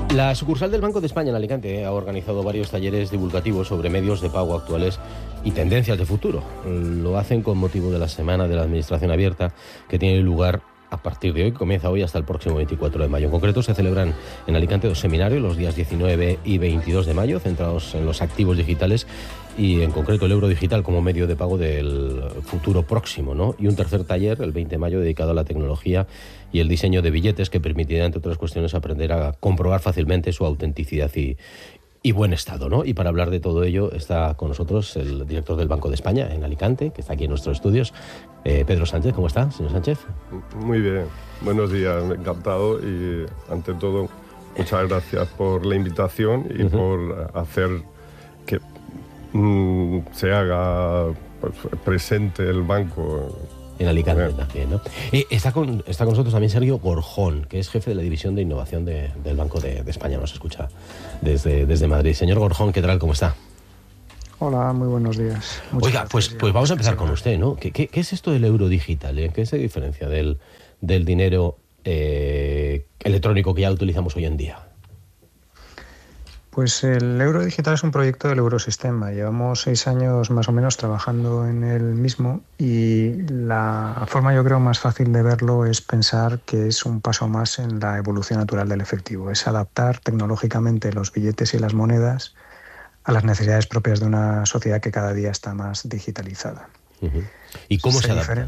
La sucursal del Banco de España en Alicante ha organizado varios talleres divulgativos sobre medios de pago actuales y tendencias de futuro. Lo hacen con motivo de la Semana de la Administración Abierta, que tiene lugar a partir de hoy, comienza hoy hasta el próximo 24 de mayo. En concreto, se celebran en Alicante 2 seminarios, los días 19 y 22 de mayo, centrados en los activos digitales y en concreto el euro digital como medio de pago del futuro próximo, ¿no? Y un tercer taller, el 20 de mayo, dedicado a la tecnología y el diseño de billetes, que permitirá, entre otras cuestiones, aprender a comprobar fácilmente su autenticidad y buen estado, ¿no? Y para hablar de todo ello está con nosotros el director del Banco de España en Alicante, que está aquí en nuestros estudios, Pedro Sánchez. ¿Cómo está, señor Sánchez? Muy bien, buenos días, encantado y ante todo muchas gracias por la invitación y por hacer que se haga presente el banco en Alicante también, ¿no? Está con nosotros también Sergio Gorjón, que es jefe de la División de Innovación del Banco de España. Nos escucha desde Madrid. Señor Gorjón, ¿qué tal? ¿Cómo está? Hola, muy buenos días. Oiga, pues vamos a empezar con usted, ¿no? ¿Qué es esto del euro digital? ¿En qué se diferencia del dinero electrónico que ya utilizamos hoy en día? Pues el euro digital es un proyecto del Eurosistema. Llevamos 6 años más o menos trabajando en el mismo y la forma, yo creo, más fácil de verlo es pensar que es un paso más en la evolución natural del efectivo. Es adaptar tecnológicamente los billetes y las monedas a las necesidades propias de una sociedad que cada día está más digitalizada. ¿Y cómo se adapta?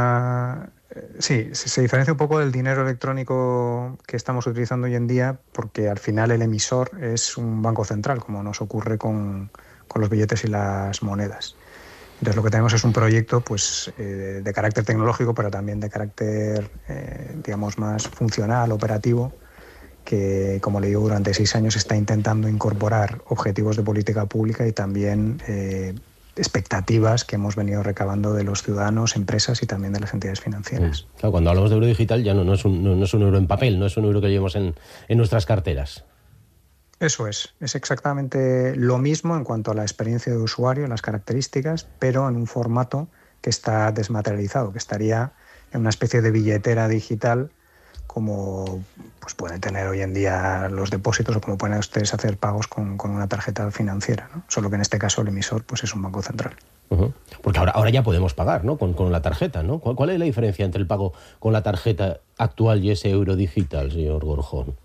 Se diferencia un poco del dinero electrónico que estamos utilizando hoy en día, porque al final el emisor es un banco central, como nos ocurre con los billetes y las monedas. Entonces lo que tenemos es un proyecto de carácter tecnológico, pero también de carácter digamos más funcional, operativo, que, como le digo, durante 6 años está intentando incorporar objetivos de política pública y también expectativas que hemos venido recabando de los ciudadanos, empresas y también de las entidades financieras. Claro, cuando hablamos de euro digital ya no es un euro en papel, no es un euro que llevamos en nuestras carteras. Eso es exactamente lo mismo en cuanto a la experiencia de usuario, las características, pero en un formato que está desmaterializado, que estaría en una especie de billetera digital, como pueden tener hoy en día los depósitos o como pueden ustedes hacer pagos con una tarjeta financiera, ¿no? Solo que en este caso el emisor es un banco central. Porque ahora ya podemos pagar, ¿no? con la tarjeta, ¿no? ¿Cuál es la diferencia entre el pago con la tarjeta actual y ese euro digital, señor Gorjón?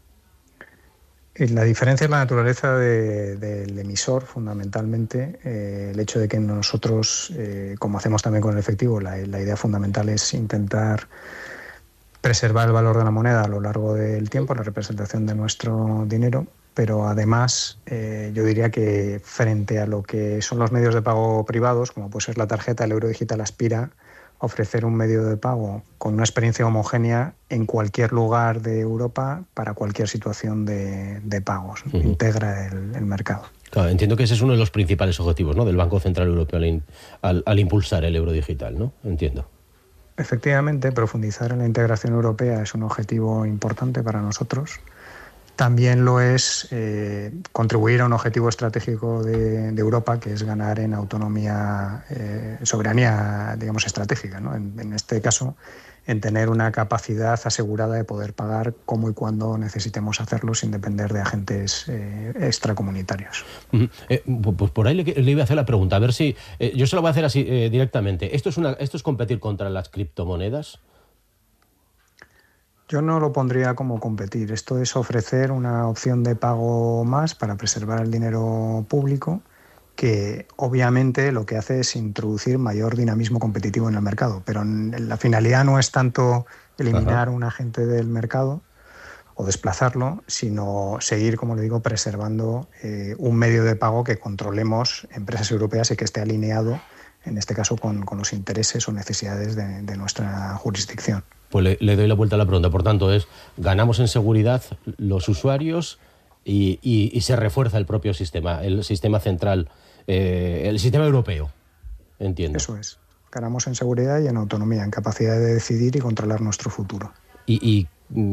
La diferencia es la naturaleza del emisor, fundamentalmente. El hecho de que nosotros, como hacemos también con el efectivo, la idea fundamental es intentar preservar el valor de la moneda a lo largo del tiempo, la representación de nuestro dinero, pero además yo diría que frente a lo que son los medios de pago privados, como puede ser la tarjeta, el euro digital aspira a ofrecer un medio de pago con una experiencia homogénea en cualquier lugar de Europa para cualquier situación de pagos. Integra el mercado. Claro, entiendo que ese es uno de los principales objetivos, ¿no?, del Banco Central Europeo al impulsar el euro digital, ¿no? Entiendo. Efectivamente, profundizar en la integración europea es un objetivo importante para nosotros. También lo es contribuir a un objetivo estratégico de Europa, que es ganar en autonomía, soberanía, digamos, estratégica, ¿no? En este caso, en tener una capacidad asegurada de poder pagar como y cuando necesitemos hacerlo sin depender de agentes extracomunitarios. Pues por ahí le iba a hacer la pregunta, a ver si... yo se lo voy a hacer así directamente. ¿Esto es competir contra las criptomonedas? Yo no lo pondría como competir. Esto es ofrecer una opción de pago más para preservar el dinero público, que obviamente lo que hace es introducir mayor dinamismo competitivo en el mercado. Pero la finalidad no es tanto eliminar un agente del mercado o desplazarlo, sino seguir, como le digo, preservando un medio de pago que controlemos empresas europeas y que esté alineado, en este caso, con los intereses o necesidades de nuestra jurisdicción. Pues le doy la vuelta a la pregunta. Por tanto, ganamos en seguridad los usuarios y se refuerza el propio sistema, el sistema central, el sistema europeo, entiendo. Eso es. Ganamos en seguridad y en autonomía, en capacidad de decidir y controlar nuestro futuro. ¿Y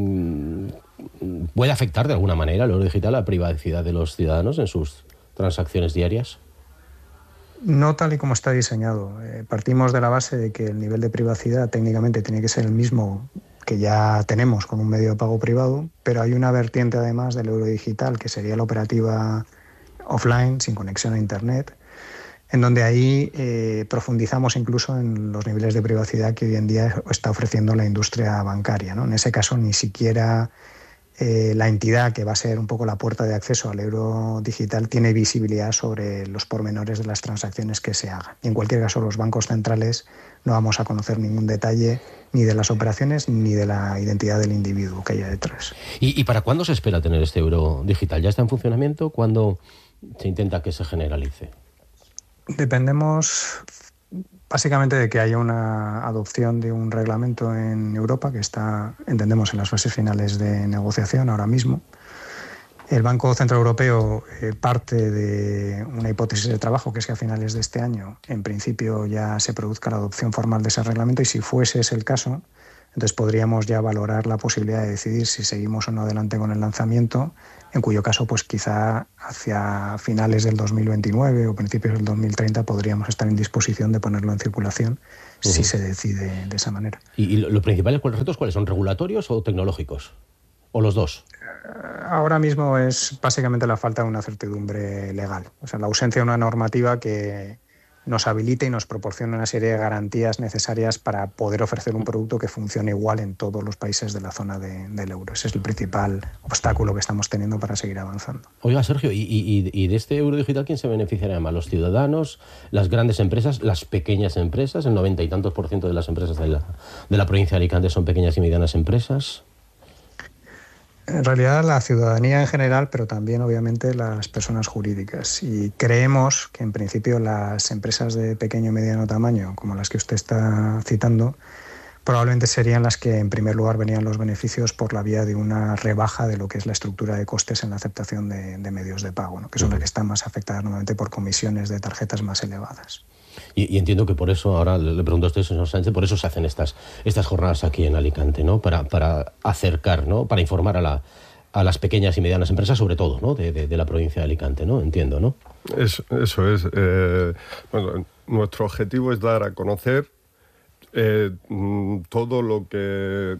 puede afectar de alguna manera el euro digital a la privacidad de los ciudadanos en sus transacciones diarias? No tal y como está diseñado. Partimos de la base de que el nivel de privacidad técnicamente tiene que ser el mismo que ya tenemos con un medio de pago privado, pero hay una vertiente además del euro digital, que sería la operativa offline, sin conexión a Internet, en donde ahí profundizamos incluso en los niveles de privacidad que hoy en día está ofreciendo la industria bancaria, ¿no? En ese caso, ni siquiera la entidad que va a ser un poco la puerta de acceso al euro digital tiene visibilidad sobre los pormenores de las transacciones que se hagan. Y en cualquier caso, los bancos centrales no vamos a conocer ningún detalle ni de las operaciones ni de la identidad del individuo que haya detrás. ¿Y para cuándo se espera tener este euro digital? ¿Ya está en funcionamiento? ¿Cuándo se intenta que se generalice? Dependemos básicamente de que haya una adopción de un reglamento en Europa que está, entendemos, en las fases finales de negociación ahora mismo. El Banco Central Europeo parte de una hipótesis de trabajo, que es que a finales de este año, en principio, ya se produzca la adopción formal de ese reglamento, y si fuese ese el caso, entonces podríamos ya valorar la posibilidad de decidir si seguimos o no adelante con el lanzamiento, en cuyo caso, pues quizá hacia finales del 2029 o principios del 2030 podríamos estar en disposición de ponerlo en circulación si se decide de esa manera. ¿Y los principales retos cuáles son? ¿Regulatorios o tecnológicos? ¿O los dos? Ahora mismo es básicamente la falta de una certidumbre legal, o sea, la ausencia de una normativa que nos habilite y nos proporcione una serie de garantías necesarias para poder ofrecer un producto que funcione igual en todos los países de la zona del euro. Ese es el principal obstáculo que estamos teniendo para seguir avanzando. Oiga, Sergio, ¿y de este euro digital quién se beneficiará más? ¿Los ciudadanos, las grandes empresas, las pequeñas empresas? El 90 y tantos % de las empresas de la provincia de Alicante son pequeñas y medianas empresas. En realidad la ciudadanía en general, pero también obviamente las personas jurídicas. Y creemos que en principio las empresas de pequeño y mediano tamaño, como las que usted está citando, probablemente serían las que en primer lugar verían los beneficios por la vía de una rebaja de lo que es la estructura de costes en la aceptación de medios de pago, ¿no? Que son las que están más afectadas normalmente por comisiones de tarjetas más elevadas. Y entiendo que por eso, ahora le pregunto a usted, señor Sánchez, por eso se hacen estas jornadas aquí en Alicante, ¿no? Para acercar, ¿no? Para informar a las pequeñas y medianas empresas, sobre todo, ¿no? De la provincia de Alicante, ¿no? Entiendo, ¿no? Eso es. Bueno, nuestro objetivo es dar a conocer todo lo que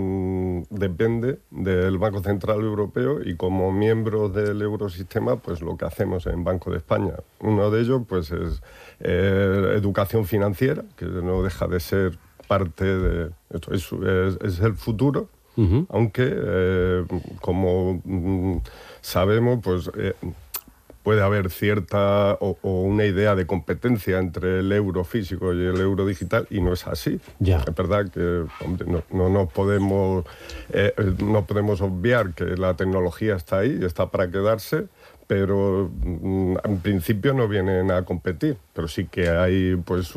depende del Banco Central Europeo, y como miembros del Eurosistema, pues lo que hacemos en Banco de España. Uno de ellos pues es educación financiera, que no deja de ser parte de esto, es el futuro. Aunque como sabemos, pues puede haber cierta o una idea de competencia entre el euro físico y el euro digital, y no es así. Ya. Es verdad que, hombre, no podemos obviar que la tecnología está ahí, está para quedarse, pero en principio no vienen a competir, pero sí que hay pues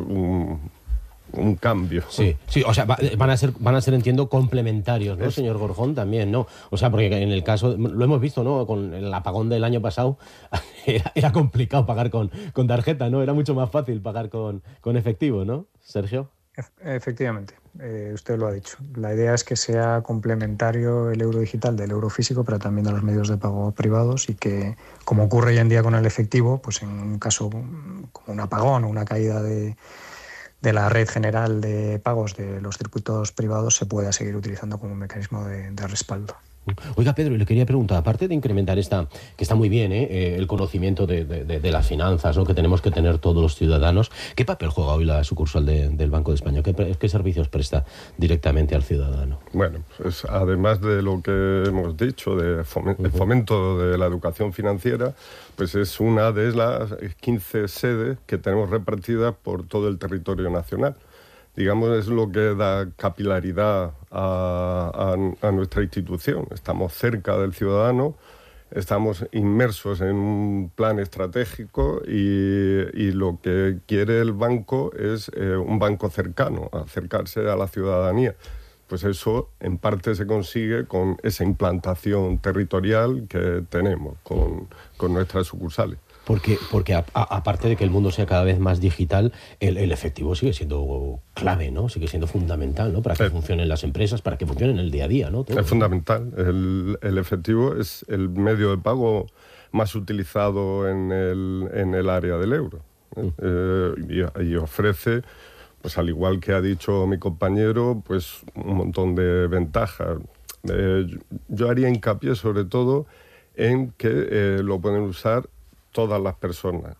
un cambio. Sí, o sea, van a ser, entiendo, complementarios, ¿no, señor Gorjón? También, ¿no? O sea, porque en el caso, lo hemos visto, ¿no? Con el apagón del año pasado, era complicado pagar con tarjeta, ¿no? Era mucho más fácil pagar con efectivo, ¿no, Sergio? Efectivamente, usted lo ha dicho. La idea es que sea complementario el euro digital del euro físico, pero también de los medios de pago privados, y que, como ocurre hoy en día con el efectivo, pues en un caso como un apagón o una caída de la red general de pagos de los circuitos privados, se pueda seguir utilizando como un mecanismo de respaldo. Oiga, Pedro, le quería preguntar, aparte de incrementar que está muy bien, el conocimiento de las finanzas, ¿no? Que tenemos que tener todos los ciudadanos, ¿qué papel juega hoy la sucursal del Banco de España? ¿Qué servicios presta directamente al ciudadano? Bueno, pues además de lo que hemos dicho, el fomento de la educación financiera, pues es una de las 15 sedes que tenemos repartidas por todo el territorio nacional. Digamos, es lo que da capilaridad a nuestra institución. Estamos cerca del ciudadano, estamos inmersos en un plan estratégico, y lo que quiere el banco es un banco cercano, acercarse a la ciudadanía. Pues eso en parte se consigue con esa implantación territorial que tenemos con nuestras sucursales. Porque aparte de que el mundo sea cada vez más digital, el efectivo sigue siendo clave, ¿no? Sigue siendo fundamental, ¿no? Para que funcionen las empresas, para que funcionen el día a día, ¿no? Todo, es fundamental. El efectivo es el medio de pago más utilizado en el área del euro. Y ofrece pues al igual que ha dicho mi compañero, pues un montón de ventajas. Yo haría hincapié sobre todo en que lo pueden usar todas las personas.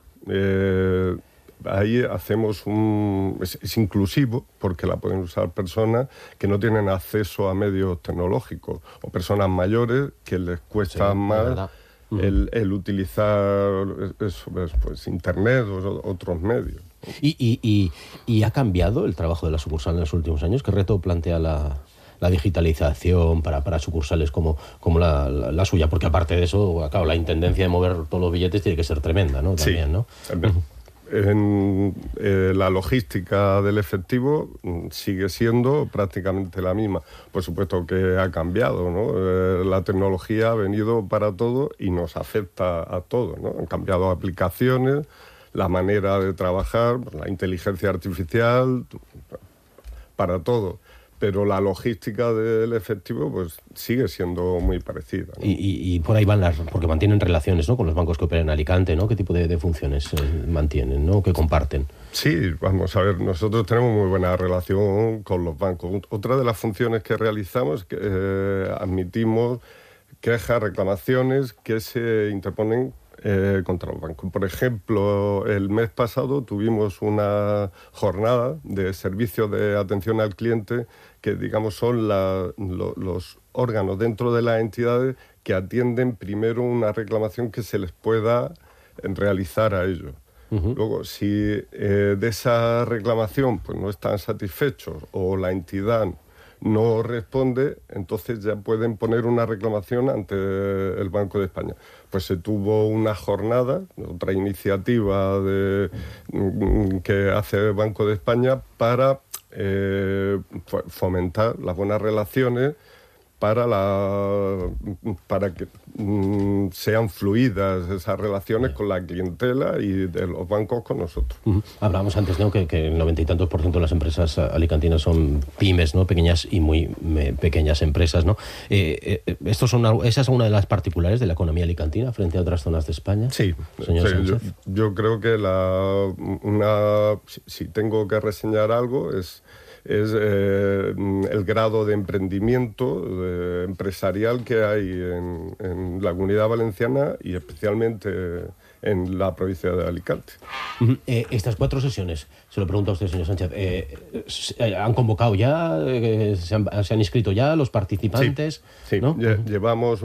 Ahí hacemos es inclusivo, porque la pueden usar personas que no tienen acceso a medios tecnológicos o personas mayores que les cuesta más el utilizar pues, internet o otros medios. ¿Y ha cambiado el trabajo de la sucursal en los últimos años? ¿Qué reto plantea la digitalización para sucursales como la suya? Porque aparte de eso, claro, la intendencia de mover todos los billetes tiene que ser tremenda, ¿no? También, sí, ¿no? La logística del efectivo sigue siendo prácticamente la misma. Por supuesto que ha cambiado, ¿no? La tecnología ha venido para todo y nos afecta a todos, ¿no? Han cambiado aplicaciones, la manera de trabajar, la inteligencia artificial, para todo. Pero la logística del efectivo pues sigue siendo muy parecida, ¿no? Y por ahí van porque mantienen relaciones, ¿no?, con los bancos que operan en Alicante, ¿no? ¿Qué tipo de funciones mantienen, ¿no?, que comparten? Sí, vamos a ver, nosotros tenemos muy buena relación con los bancos. Otra de las funciones que realizamos es que admitimos quejas, reclamaciones que se interponen contra los bancos. Por ejemplo, el mes pasado tuvimos una jornada de servicios de atención al cliente que, digamos, son los órganos dentro de las entidades que atienden primero una reclamación que se les pueda realizar a ellos. Luego, si de esa reclamación pues, no están satisfechos o la entidad no responde, entonces ya pueden poner una reclamación ante el Banco de España. Pues se tuvo una jornada, otra iniciativa que hace el Banco de España para fomentar las buenas relaciones, para que sean fluidas esas relaciones con la clientela y de los bancos con nosotros. Hablábamos antes, ¿no?, que el 90 y tantos % de las empresas alicantinas son pymes, ¿no?, pequeñas y muy pequeñas empresas, ¿no? ¿Esa es una de las particulares de la economía alicantina frente a otras zonas de España? Sí, señor Sánchez. Yo creo que si tengo que reseñar algo es el grado de emprendimiento empresarial que hay en la Comunidad Valenciana y especialmente en la provincia de Alicante. Estas 4 sesiones, se lo pregunto a usted, señor Sánchez, ¿han convocado ya? ¿Se han inscrito ya los participantes? Sí, ¿no? Llevamos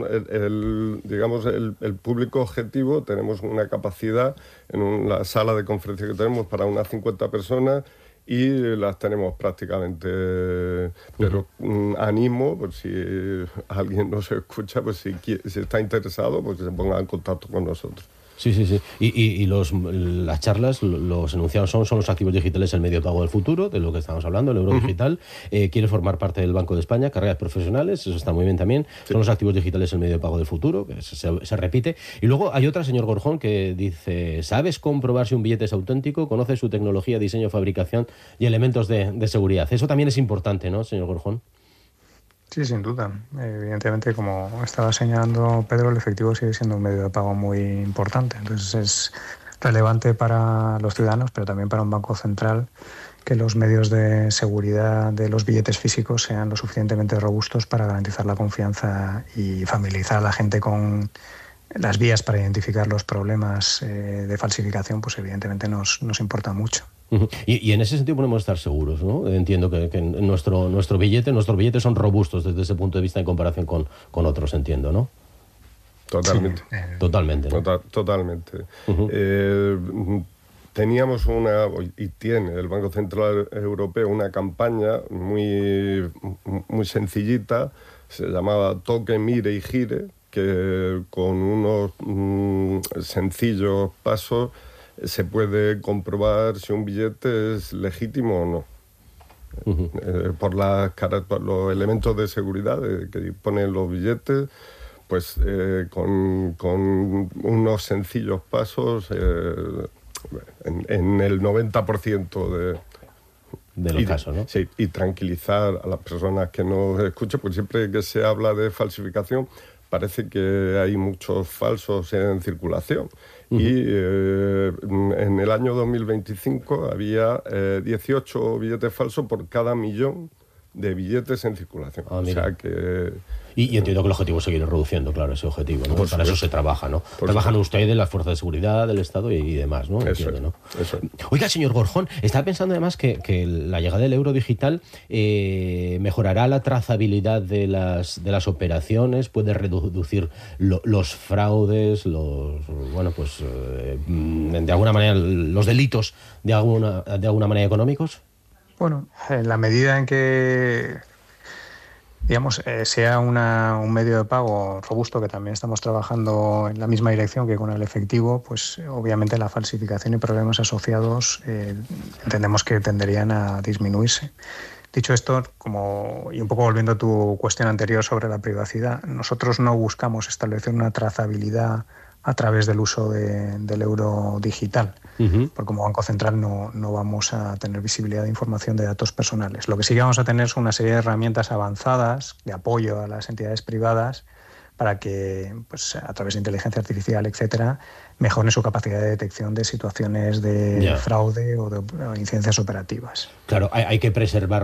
el público objetivo, tenemos una capacidad en la sala de conferencias que tenemos para unas 50 personas, y las tenemos prácticamente, pero animo, pues si alguien nos escucha, pues si está interesado, pues que se ponga en contacto con nosotros. Sí. Y las charlas, los enunciados son los activos digitales, el medio de pago del futuro, de lo que estamos hablando, el euro digital. Quiere formar parte del Banco de España, carreras profesionales, eso está muy bien también. Sí. Son los activos digitales, el medio de pago del futuro, que se repite. Y luego hay otra, señor Gorjón, que dice: ¿sabes comprobar si un billete es auténtico? ¿Conoces su tecnología, diseño, fabricación y elementos de seguridad? Eso también es importante, ¿no, señor Gorjón? Sí, sin duda. Evidentemente, como estaba señalando Pedro, el efectivo sigue siendo un medio de pago muy importante. Entonces es relevante para los ciudadanos, pero también para un banco central, que los medios de seguridad de los billetes físicos sean lo suficientemente robustos para garantizar la confianza y familiarizar a la gente con las vías para identificar los problemas de falsificación. Pues evidentemente nos importa mucho. Y en ese sentido podemos estar seguros, ¿no? Entiendo que nuestros billetes son robustos desde ese punto de vista en comparación con otros, entiendo, ¿no? Totalmente. Sí. Totalmente, ¿no? Totalmente. Teníamos y tiene el Banco Central Europeo una campaña muy sencillita, se llamaba Toque, Mire y Gire, que con unos sencillos pasos se puede comprobar si un billete es legítimo o no. Por los elementos de seguridad que disponen los billetes, pues con unos sencillos pasos, en el 90% de los casos, ¿no? Sí, y tranquilizar a las personas que nos escuchan, pues siempre que se habla de falsificación, parece que hay muchos falsos en circulación. Y en el año 2025 había 18 billetes falsos por cada millón de billetes en circulación. O sea que... Y entiendo que el objetivo es seguir reduciendo, claro, ese objetivo, ¿no? Para eso se trabaja, ¿no? Trabajan ustedes, las fuerzas de seguridad del Estado y demás, ¿no? Eso, ¿no? Eso. Oiga, señor Gorjón, estaba pensando además que la llegada del euro digital mejorará la trazabilidad de las operaciones, puede reducir los fraudes, de alguna manera los delitos de alguna manera económicos. Bueno, en la medida en que, digamos, sea un medio de pago robusto, que también estamos trabajando en la misma dirección que con el efectivo, pues obviamente la falsificación y problemas asociados entendemos que tenderían a disminuirse. Dicho esto, y un poco volviendo a tu cuestión anterior sobre la privacidad, nosotros no buscamos establecer una trazabilidad a través del uso del euro digital, porque como Banco Central no vamos a tener visibilidad de información de datos personales. Lo que sí que vamos a tener son una serie de herramientas avanzadas de apoyo a las entidades privadas para que, pues, a través de inteligencia artificial, etcétera, mejoren su capacidad de detección de situaciones de fraude o de incidencias operativas. Claro, hay que preservar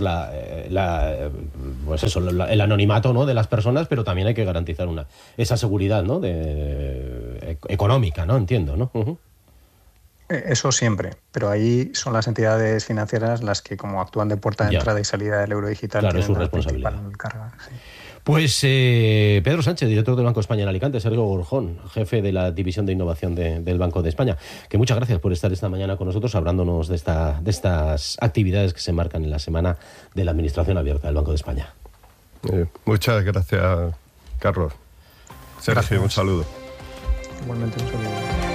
el anonimato, ¿no?, de las personas, pero también hay que garantizar esa seguridad, ¿no?, económica, ¿no? Entiendo, ¿no? Eso siempre, pero ahí son las entidades financieras las que, como actúan de puerta de entrada y salida del euro digital, claro, tienen es su responsabilidad. Carga, sí. Pues Pedro Sánchez, director del Banco de España en Alicante, Sergio Gorjón, jefe de la División de Innovación del Banco de España, que muchas gracias por estar esta mañana con nosotros hablándonos de estas actividades que se marcan en la Semana de la Administración Abierta del Banco de España. Muchas gracias, Carlos. Sergio, un saludo. Igualmente, un saludo.